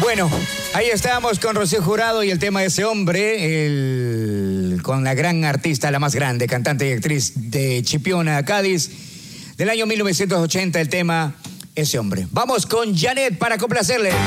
Bueno, ahí estábamos con Rocío Jurado y el tema de Ese Hombre, con la gran artista, la más grande, cantante y actriz de Chipiona, Cádiz, del año 1980, el tema Ese Hombre. Vamos con Janet para complacerle.